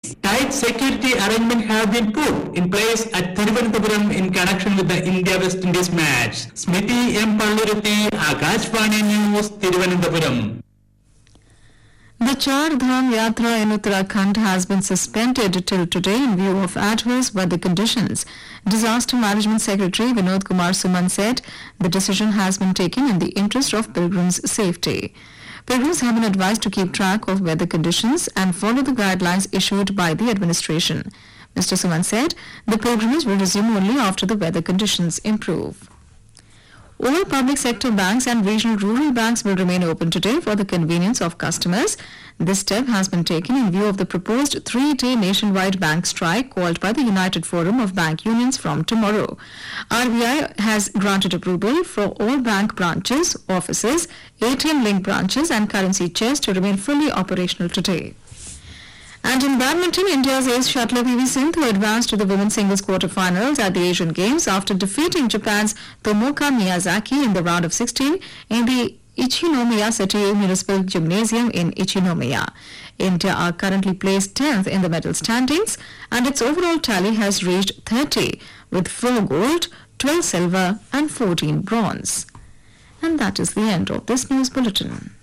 Tight security arrangements have been put in place at Thiruvananthapuram in connection with the India-West Indies match. Smriti M. Palluruthi, Akashvani News, Thiruvananthapuram. The Char Dham Yatra in Uttarakhand has been suspended till today in view of adverse weather conditions. Disaster Management Secretary Vinod Kumar Suman said the decision has been taken in the interest of pilgrims' safety. Pilgrims have been advised to keep track of weather conditions and follow the guidelines issued by the administration. Mr. Suman said the pilgrimage will resume only after the weather conditions improve. All public sector banks and regional rural banks will remain open today for the convenience of customers. This step has been taken in view of the proposed 3-day nationwide bank strike called by the United Forum of Bank Unions from tomorrow. RBI has granted approval for all bank branches, offices, ATM-linked branches and currency chairs to remain fully operational today. And in badminton, India's ace shuttler PV Sindhu advanced to the women's singles quarterfinals at the Asian Games after defeating Japan's Tomoka Miyazaki in the round of 16 in the Ichinomiya City Municipal Gymnasium in Ichinomiya. India are currently placed 10th in the medal standings and its overall tally has reached 30 with 4 gold, 12 silver and 14 bronze. And that is the end of this news bulletin.